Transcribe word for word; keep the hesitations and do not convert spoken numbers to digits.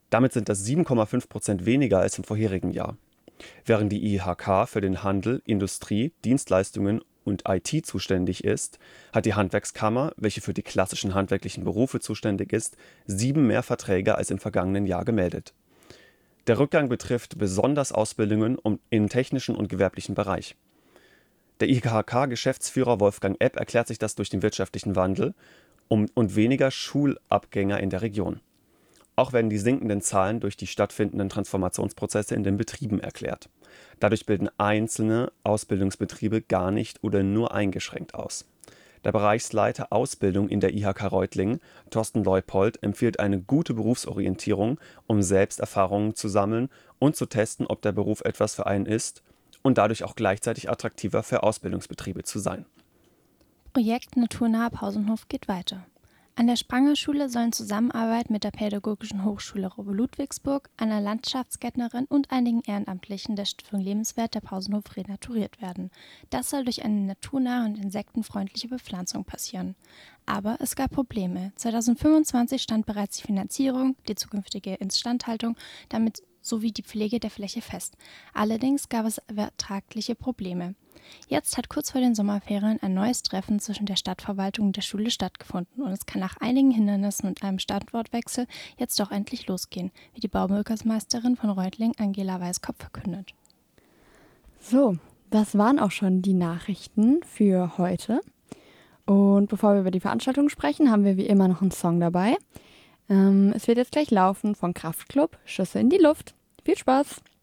Damit sind das sieben Komma fünf Prozent weniger als im vorherigen Jahr. Während die I H K für den Handel, Industrie, Dienstleistungen und I T zuständig ist, hat die Handwerkskammer, welche für die klassischen handwerklichen Berufe zuständig ist, sieben mehr Verträge als im vergangenen Jahr gemeldet. Der Rückgang betrifft besonders Ausbildungen im technischen und gewerblichen Bereich. Der I H K-Geschäftsführer Wolfgang Epp erklärt sich das durch den wirtschaftlichen Wandel und weniger Schulabgänger in der Region. Auch werden die sinkenden Zahlen durch die stattfindenden Transformationsprozesse in den Betrieben erklärt. Dadurch bilden einzelne Ausbildungsbetriebe gar nicht oder nur eingeschränkt aus. Der Bereichsleiter Ausbildung in der I H K Reutlingen, Thorsten Leupold, empfiehlt eine gute Berufsorientierung, um Selbsterfahrungen zu sammeln und zu testen, ob der Beruf etwas für einen ist und dadurch auch gleichzeitig attraktiver für Ausbildungsbetriebe zu sein. Projekt Naturnaher Pausenhof geht weiter. An der Spranger-Schule soll in Zusammenarbeit mit der Pädagogischen Hochschule Ludwigsburg, einer Landschaftsgärtnerin und einigen Ehrenamtlichen der Stiftung Lebenswert der Pausenhof renaturiert werden. Das soll durch eine naturnahe und insektenfreundliche Bepflanzung passieren. Aber es gab Probleme. zweitausendfünfundzwanzig stand bereits die Finanzierung, die zukünftige Instandhaltung, damit sowie die Pflege der Fläche fest. Allerdings gab es vertragliche Probleme. Jetzt hat kurz vor den Sommerferien ein neues Treffen zwischen der Stadtverwaltung und der Schule stattgefunden und es kann nach einigen Hindernissen und einem Standortwechsel jetzt doch endlich losgehen, wie die Baubürgermeisterin von Reutlingen Angela Weiskopf verkündet. So, das waren auch schon die Nachrichten für heute. Und bevor wir über die Veranstaltung sprechen, haben wir wie immer noch einen Song dabei. Ähm, es wird jetzt gleich laufen von Kraftklub, Schüsse in die Luft. Viel Spaß!